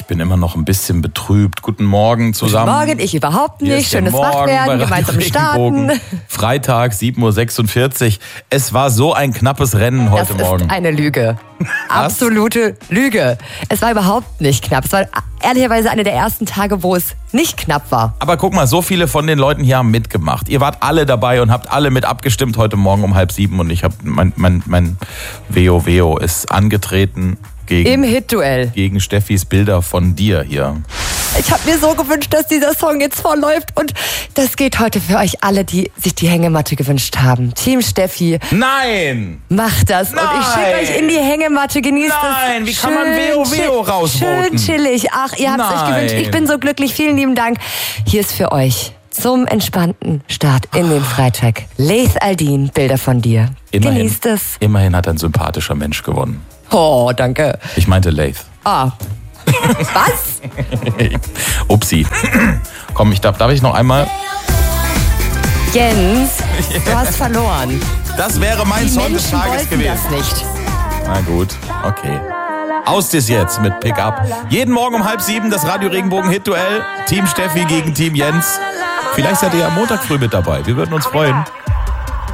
bin immer noch ein bisschen betrübt. Guten Morgen zusammen. Guten Morgen, ich überhaupt Hier nicht. ist der Schönes Morgen Wachwerden, bei gemeinsam Radio Regenbogen. starten. Freitag, 7.46 Uhr. Es war so ein knappes Rennen heute Das Morgen. ist eine Lüge. Absolute Lüge. Es war überhaupt nicht knapp. Es war ehrlicherweise einer der ersten Tage, wo es nicht knapp war. Aber guck mal, so viele von den Leuten hier haben mitgemacht. Ihr wart alle dabei und habt alle mit abgestimmt heute Morgen um 6:30 und ich habe mein Veo ist angetreten Im Hit-Duell. gegen Steffis Bilder von dir hier. Ich habe mir so gewünscht, dass dieser Song jetzt vorläuft. Und das geht heute für euch alle, die sich die Hängematte gewünscht haben. Team Steffi, Nein! macht das. Und ich schicke euch in die Hängematte. Genießt es. Nein, wie kann man Veo rausvoten? Schön chillig. Ach, ihr habt es euch Nein. gewünscht. Ich bin so glücklich. Vielen lieben Dank. Hier ist für euch zum entspannten Start in den Freitag Laith Al-Deen, Bilder von dir. Genießt es. Immerhin hat ein sympathischer Mensch gewonnen. Oh, danke. Ich meinte Laith. Ah. Was? Upsi. Komm, darf ich noch einmal? Jens, du hast verloren. Das wäre mein Die Song des Menschen Tages wollten gewesen. das nicht. Na gut, okay. Aus das jetzt mit Pickup. Jeden Morgen um 6:30 das Radio Regenbogen Hit-Duell. Team Steffi gegen Team Jens. Vielleicht seid ihr am Montag früh mit dabei. Wir würden uns freuen.